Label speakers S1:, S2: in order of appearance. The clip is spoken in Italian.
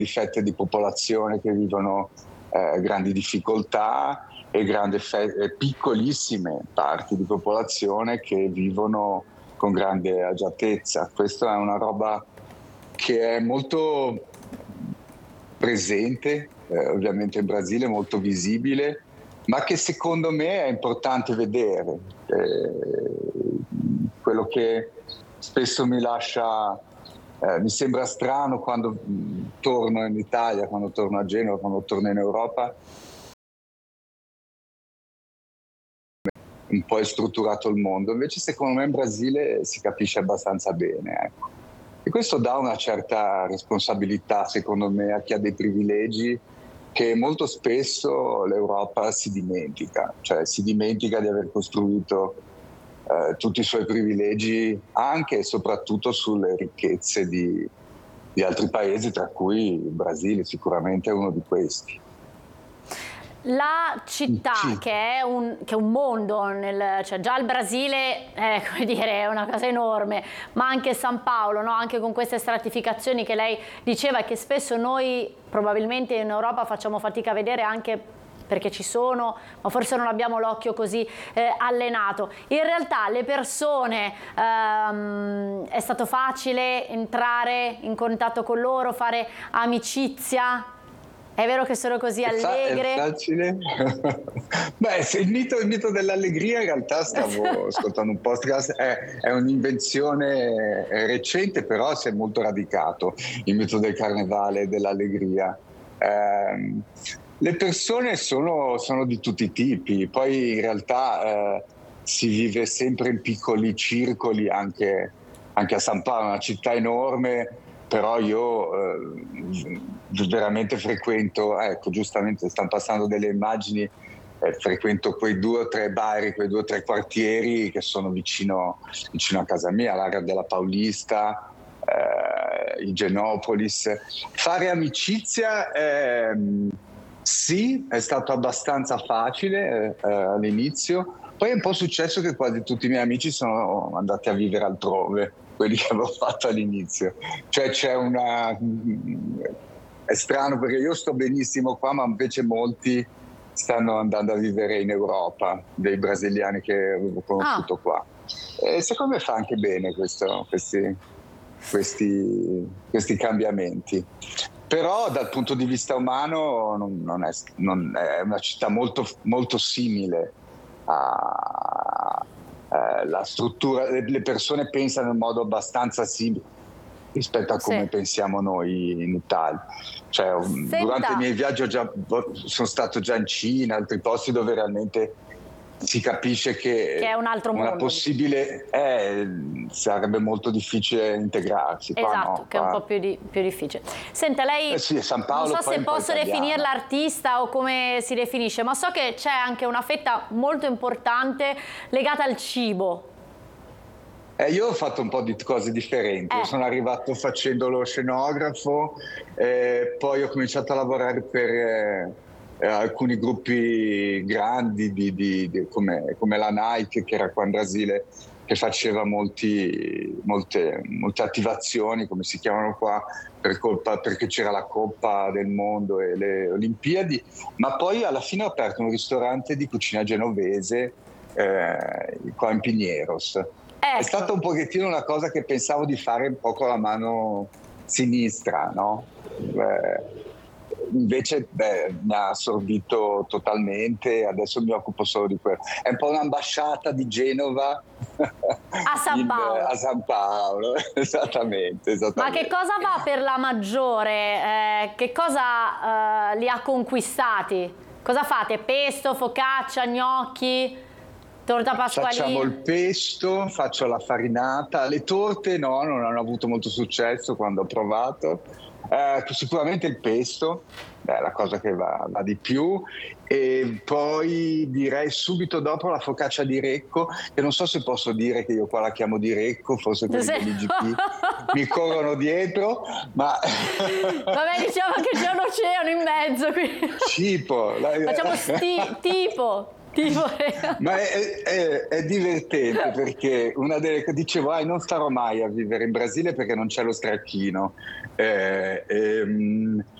S1: fette di popolazione che vivono grandi difficoltà e piccolissime parti di popolazione che vivono con grande agiatezza. Questa è una roba che è molto presente, ovviamente in Brasile, molto visibile, ma che secondo me è importante vedere. Quello che spesso mi sembra strano quando torno in Italia, quando torno a Genova, quando torno in Europa, un po' è strutturato il mondo, invece secondo me in Brasile si capisce abbastanza bene, ecco. E questo dà una certa responsabilità, secondo me, a chi ha dei privilegi che molto spesso l'Europa si dimentica, cioè si dimentica di aver costruito tutti i suoi privilegi anche e soprattutto sulle ricchezze di altri paesi, tra cui il Brasile sicuramente è uno di questi.
S2: La città, che è un mondo, cioè già il Brasile è, come dire, è una cosa enorme, ma anche San Paolo, no? Anche con queste stratificazioni che lei diceva e che spesso noi probabilmente in Europa facciamo fatica a vedere, anche perché ci sono, ma forse non abbiamo l'occhio così allenato. In realtà le persone, è stato facile entrare in contatto con loro, fare amicizia? È vero che sono così allegre?
S1: È facile? Beh, il mito dell'allegria, in realtà stavo ascoltando un podcast, è un'invenzione recente, però si è molto radicato, il mito del carnevale e dell'allegria. Le persone sono di tutti i tipi, poi in realtà si vive sempre in piccoli circoli, anche a San Paolo, una città enorme, però io veramente frequento, ecco, giustamente stanno passando delle immagini, frequento quei 2 o 3 bar, quei 2 o 3 quartieri che sono vicino a casa mia, l'area della Paulista, Higienopolis. Fare amicizia, sì, è stato abbastanza facile all'inizio, poi è un po' successo che quasi tutti i miei amici sono andati a vivere altrove, quelli che avevo fatto all'inizio. Cioè è strano perché io sto benissimo qua, ma invece molti stanno andando a vivere in Europa, dei brasiliani che avevo conosciuto qua. E secondo me fa anche bene questi cambiamenti. Però dal punto di vista umano non è una città molto, molto simile la struttura, le persone pensano in modo abbastanza simile rispetto a come pensiamo noi in Italia. Cioè, durante i miei viaggi sono stato già in Cina, altri posti dove realmente si capisce che
S2: è un altro mondo.
S1: Possibile sarebbe molto difficile integrarsi.
S2: Esatto,
S1: no,
S2: che è un po' più difficile. Senta, lei
S1: sì, San Paolo,
S2: non so se posso definirla artista o come si definisce, ma so che c'è anche una fetta molto importante legata al cibo.
S1: Io ho fatto un po' di cose differenti. Io sono arrivato facendo lo scenografo, poi ho cominciato a lavorare per alcuni gruppi grandi come la Nike, che era qua in Brasile, che faceva molte attivazioni, come si chiamano qua, perché c'era la Coppa del Mondo e le Olimpiadi, ma poi alla fine ho aperto un ristorante di cucina genovese qua in Pinheiros. Ecco. È stata un pochettino una cosa che pensavo di fare un po' con la mano sinistra, no? Invece mi ha assorbito totalmente, adesso mi occupo solo di quello. È un po' un'ambasciata di Genova
S2: a San Paolo.
S1: A San Paolo, esattamente.
S2: Ma che cosa va per la Maggiore? Che cosa li ha conquistati? Cosa fate? Pesto, focaccia, gnocchi? Torta pasqualina?
S1: Facciamo il pesto, faccio la farinata, le torte no, non hanno avuto molto successo quando ho provato. Sicuramente il pesto, è la cosa che va di più, e poi direi subito dopo la focaccia di Recco, che non so se posso dire che io qua la chiamo di Recco, forse quelli dell'IGP mi corrono dietro, ma
S2: vabbè, diciamo che c'è un oceano in mezzo qui.
S1: Tipo.
S2: Facciamo tipo.
S1: Ma è divertente perché una delle dicevo, non starò mai a vivere in Brasile perché non c'è lo stracchino.